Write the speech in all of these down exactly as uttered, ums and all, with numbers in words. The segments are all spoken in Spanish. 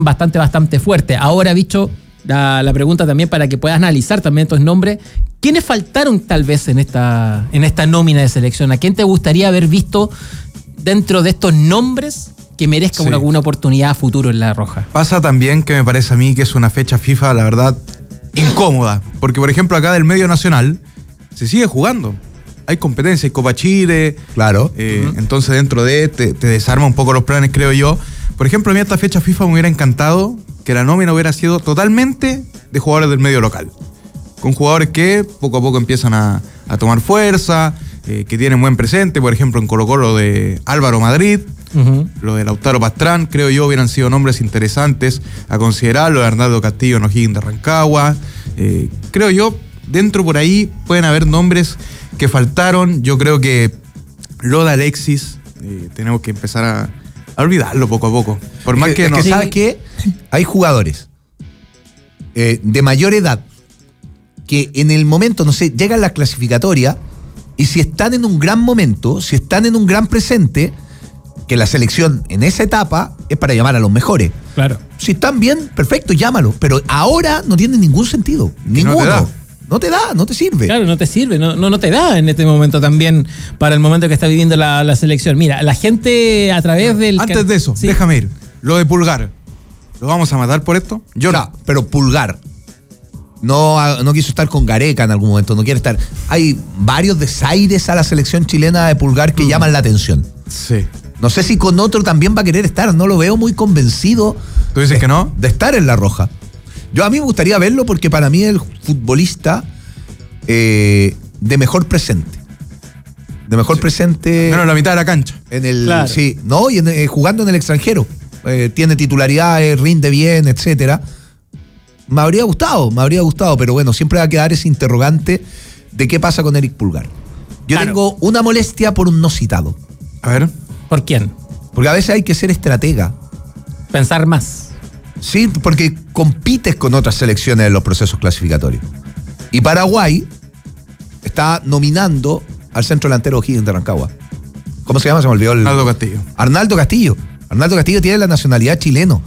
bastante, bastante fuerte. Ahora, Bicho, la, la pregunta también para que puedas analizar también estos nombres. ¿Quiénes faltaron tal vez en esta, en esta nómina de selección? ¿A quién te gustaría haber visto dentro de estos nombres que merezca sí. una, alguna oportunidad a futuro en la Roja? Pasa también que me parece a mí que es una fecha FIFA, la verdad, incómoda. Porque, por ejemplo, acá del medio nacional se sigue jugando. Hay competencia, hay Copa Chile. Claro. Eh, uh-huh. Entonces, dentro de te, te desarma un poco los planes, creo yo. Por ejemplo, a mí esta fecha FIFA me hubiera encantado que la nómina hubiera sido totalmente de jugadores del medio local. Con jugadores que poco a poco empiezan a, a tomar fuerza, eh, que tienen buen presente. Por ejemplo, en Colo-Colo de Álvaro Madrid, uh-huh. lo de Lautaro Pastrán, creo yo hubieran sido nombres interesantes a considerar. Lo de Arnaldo Castillo en O'Higgins de Rancagua. Eh, creo yo, dentro por ahí pueden haber nombres que faltaron. Yo creo que lo de Alexis, eh, tenemos que empezar a, a olvidarlo poco a poco. Por más es que, que, no, es que ¿sabes qué? Hay jugadores eh, de mayor edad que en el momento, no sé, llegan las clasificatorias y si están en un gran momento, si están en un gran presente, que la selección en esa etapa es para llamar a los mejores. Claro. Si están bien, perfecto, llámalo. Pero ahora no tiene ningún sentido. Ninguno. No te da. No te da, no te sirve. Claro, no te sirve, no, no, no te da en este momento también para el momento que está viviendo la, la selección. Mira, la gente a través del... Antes de eso, sí. déjame ir. Lo de Pulgar, ¿lo vamos a matar por esto? Yo no. Pero Pulgar no, no quiso estar con Gareca en algún momento, no quiere estar. Hay varios desaires a la selección chilena de Pulgar que mm. llaman la atención. Sí. No sé si con otro también va a querer estar, no lo veo muy convencido. ¿Tú dices de, que no? De estar en la Roja. Yo a mí me gustaría verlo porque para mí es el futbolista eh, de mejor presente. De mejor sí. presente. Menos la mitad de la cancha. En el, claro. Sí, no, y en, eh, jugando en el extranjero. Eh, tiene titularidades, rinde bien, etcétera. Me habría gustado, me habría gustado, pero bueno, siempre va a quedar ese interrogante de qué pasa con Eric Pulgar. Yo claro. tengo una molestia por un no citado. A ver. ¿Por quién? Porque a veces hay que ser estratega. Pensar más. Sí, porque compites con otras selecciones en los procesos clasificatorios. Y Paraguay está nominando al centro delantero O'Higgins de Rancagua. ¿Cómo se llama? Se me olvidó el... Arnaldo Castillo. Arnaldo Castillo. Arnaldo Castillo tiene la nacionalidad chileno.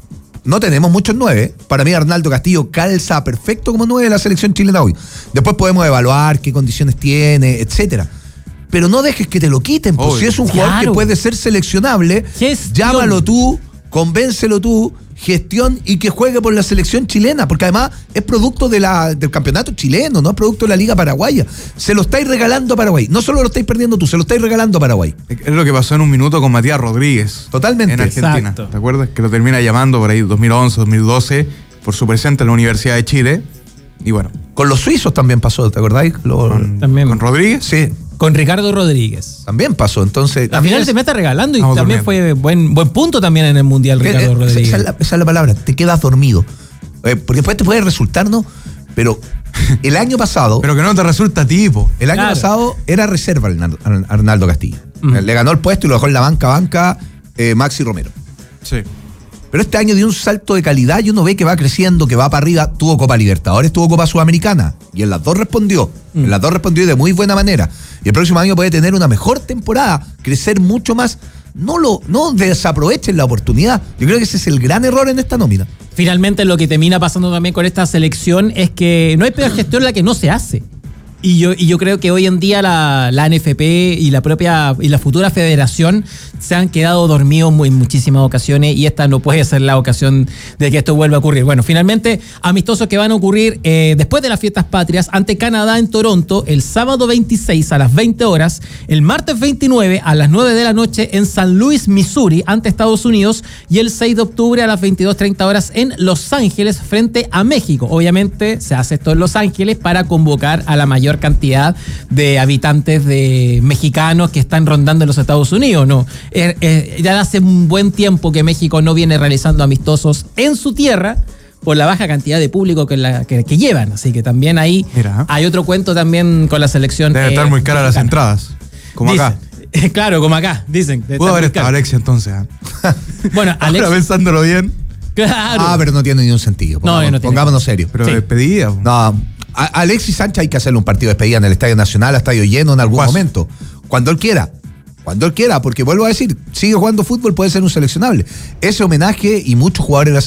No tenemos muchos nueve. Para mí Arnaldo Castillo calza perfecto como nueve de la selección chilena hoy. Después podemos evaluar qué condiciones tiene, etcétera. Pero no dejes que te lo quiten. Pues si es un jugador claro. que puede ser seleccionable, Gestión. llámalo tú, convéncelo tú, gestión y que juegue por la selección chilena, porque además es producto de la, del campeonato chileno, no es producto de la Liga Paraguaya. Se lo estáis regalando a Paraguay. No solo lo estáis perdiendo tú, se lo estáis regalando a Paraguay. Es lo que pasó en un minuto con Matías Rodríguez. Totalmente. En Argentina. Exacto. ¿Te acuerdas? Que lo termina llamando por ahí dos mil once, dos mil doce, por su presente en la Universidad de Chile. Y bueno. Con los suizos también pasó, ¿te acordáis? Lo, con, también. ¿Con Rodríguez? Sí. Con Ricardo Rodríguez. También pasó, entonces... Al final es, se me está regalando y también durmiendo. fue buen, buen punto también en el Mundial, Ricardo eh, Rodríguez. Esa es, la, esa es la palabra, te quedas dormido. Eh, porque después te puede resultar, ¿no? Pero el año pasado... Pero que no te resulta tipo. El año claro. pasado era reserva Arnaldo, Arnaldo Castillo. Mm. Le ganó el puesto y lo dejó en la banca, banca eh, Maxi Romero. Sí. Pero este año dio un salto de calidad y uno ve que va creciendo, que va para arriba. Tuvo Copa Libertadores, tuvo Copa Sudamericana. Y en las dos respondió. Mm. En las dos respondió de muy buena manera. Y el próximo año puede tener una mejor temporada, crecer mucho más. No lo, no desaprovechen la oportunidad. Yo creo que ese es el gran error en esta nómina. Finalmente lo que termina pasando también con esta selección es que no hay peor gestión la que no se hace. Y yo, y yo creo que hoy en día la, la N F P y la propia y la futura federación se han quedado dormidos en muchísimas ocasiones y esta no puede ser la ocasión de que esto vuelva a ocurrir. Bueno, finalmente, amistosos que van a ocurrir eh, después de las fiestas patrias ante Canadá en Toronto el sábado veintiséis a las veinte horas, el martes veintinueve a las nueve de la noche en San Luis, Missouri, ante Estados Unidos y el seis de octubre a las veintidós treinta horas en Los Ángeles frente a México. Obviamente se hace esto en Los Ángeles para convocar a la mayor cantidad de habitantes de mexicanos que están rondando en los Estados Unidos, ¿no? Eh, eh, ya hace un buen tiempo que México no viene realizando amistosos en su tierra por la baja cantidad de público que, la, que, que llevan, así que también ahí Mira. hay otro cuento también con la selección. Debe eh, estar muy cara las entradas, como dicen, acá. Eh, claro, como acá, dicen. Pudo haber estado Alexia entonces. ¿eh? Bueno, Alexia. Ahora pensándolo bien. Claro. Ah, pero no tiene ningún sentido. Pongamos, no, no tiene. Pongámonos serios. Pero sí. despedida. No. A Alexis Sánchez hay que hacerle un partido de despedida en el Estadio Nacional, a estadio lleno en algún Guaso. momento. Cuando él quiera. Cuando él quiera, porque vuelvo a decir, sigue jugando fútbol, puede ser un seleccionable. Ese homenaje y muchos jugadores de la